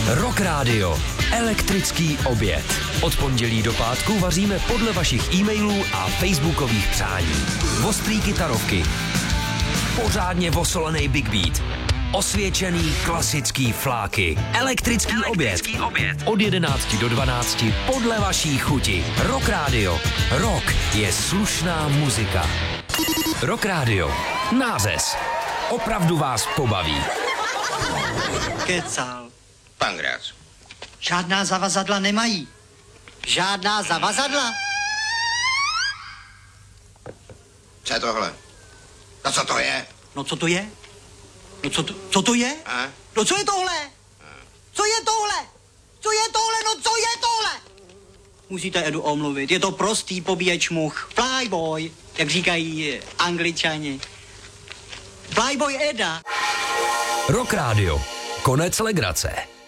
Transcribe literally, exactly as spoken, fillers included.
Rock Radio. Elektrický oběd. Od pondělí do pátku vaříme podle vašich e-mailů a facebookových přání. Ostrý kytarovky. Pořádně vosolený big beat. Osvědčený klasický fláky. Elektrický, Elektrický oběd. oběd. Od jedenácti do dvanácti podle vaší chuti. Rock Radio. Rock je slušná muzika. Rock Radio. Nářez. Opravdu vás pobaví. Kecal. Pangrác. Žádná zavazadla nemají. Žádná zavazadla? Co je tohle? No co to je? No co to je? No co to, co to je? A? No co je tohle? Co je tohle? Co je tohle? No co je tohle? Musíte Edu omluvit, je to prostý pobíječ much. Flyboy, jak říkají Angličani. Flyboy Eda. Rock Radio. Konec legrace.